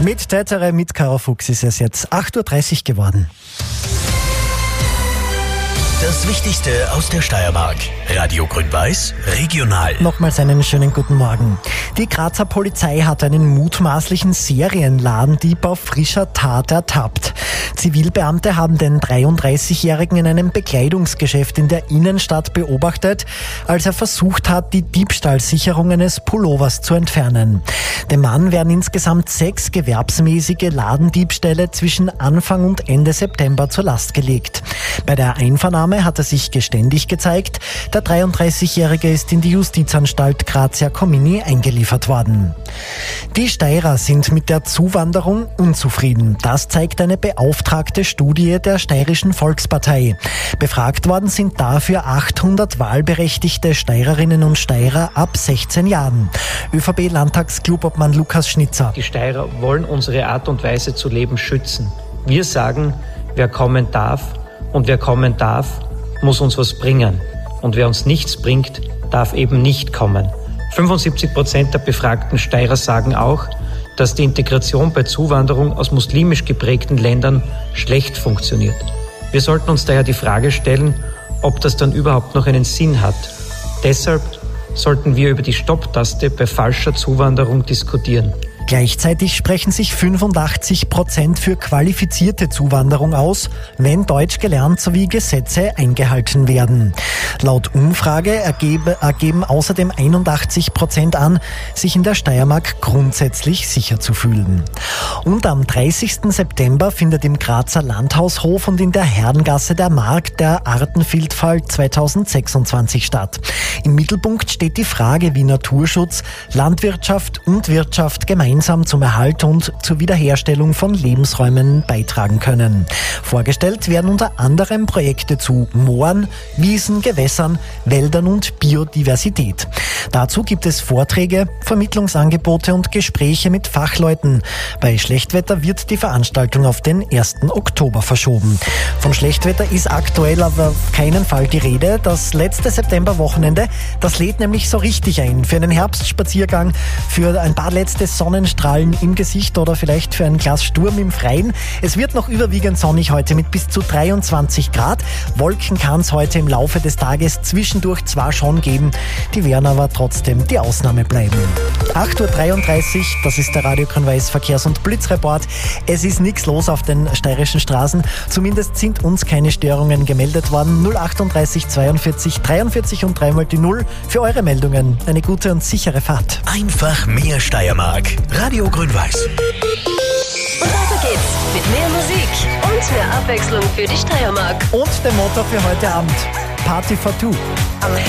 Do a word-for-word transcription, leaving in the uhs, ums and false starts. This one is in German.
Mit Tätere, mit Caro Fuchs ist es jetzt acht Uhr dreißig geworden. Das Wichtigste aus der Steiermark. Radio Grün-Weiß, regional. Nochmals einen schönen guten Morgen. Die Grazer Polizei hat einen mutmaßlichen Serienladendieb auf frischer Tat ertappt. Zivilbeamte haben den dreiunddreißigjährigen in einem Bekleidungsgeschäft in der Innenstadt beobachtet, als er versucht hat, die Diebstahlsicherung eines Pullovers zu entfernen. Dem Mann werden insgesamt sechs gewerbsmäßige Ladendiebstähle zwischen Anfang und Ende September zur Last gelegt. Bei der Einvernahme hat er sich geständig gezeigt. Der dreiunddreißigjährige ist in die Justizanstalt Grazia-Comini eingeliefert worden. Die Steirer sind mit der Zuwanderung unzufrieden. Das zeigt eine beauftragte Studie der Steirischen Volkspartei. Befragt worden sind dafür achthundert wahlberechtigte Steirerinnen und Steirer ab sechzehn Jahren. ÖVP-Landtagsklubobmann Lukas Schnitzer. Die Steirer wollen unsere Art und Weise zu leben schützen. Wir sagen, wer kommen darf und wer kommen darf, muss uns was bringen. Und wer uns nichts bringt, darf eben nicht kommen. fünfundsiebzig Prozent der befragten Steirer sagen auch, dass die Integration bei Zuwanderung aus muslimisch geprägten Ländern schlecht funktioniert. Wir sollten uns daher die Frage stellen, ob das dann überhaupt noch einen Sinn hat. Deshalb sollten wir über die Stopptaste bei falscher Zuwanderung diskutieren. Gleichzeitig sprechen sich fünfundachtzig Prozent für qualifizierte Zuwanderung aus, wenn Deutsch gelernt sowie Gesetze eingehalten werden. Laut Umfrage ergebe, ergeben außerdem einundachtzig Prozent an, sich in der Steiermark grundsätzlich sicher zu fühlen. Und am dreißigsten September findet im Grazer Landhaushof und in der Herrengasse der Markt der Artenvielfalt zweitausendsechsundzwanzig statt. Im Mittelpunkt steht die Frage, wie Naturschutz, Landwirtschaft und Wirtschaft gemeinsam zum Erhalt und zur Wiederherstellung von Lebensräumen beitragen können. Vorgestellt werden unter anderem Projekte zu Mooren, Wiesen, Gewässern, Wäldern und Biodiversität. Dazu gibt es Vorträge, Vermittlungsangebote und Gespräche mit Fachleuten. Bei Schlechtwetter wird die Veranstaltung auf den ersten Oktober verschoben. Von Schlechtwetter ist aktuell aber auf keinen Fall die Rede. Das letzte Septemberwochenende, das lädt nämlich so richtig ein. Für einen Herbstspaziergang, für ein paar letzte Sonnenstrahlen im Gesicht oder vielleicht für ein Glas Sturm im Freien. Es wird noch überwiegend sonnig heute mit bis zu dreiundzwanzig Grad. Wolken kann es heute im Laufe des Tages zwischendurch zwar schon geben, die werden aber trotzdem die Ausnahme bleiben. acht Uhr dreiunddreißig, das ist der Radio Grün-Weiß Verkehrs- und Blitzreport. Es ist nichts los auf den steirischen Straßen. Zumindest sind uns keine Störungen gemeldet worden. null achtunddreißig zweiundvierzig dreiundvierzig und dreimal die Null für eure Meldungen. Eine gute und sichere Fahrt. Einfach mehr Steiermark. Radio Grün-Weiß. Und weiter geht's mit mehr Musik und mehr Abwechslung für die Steiermark. Und der Motto für heute Abend: Party for Two. Am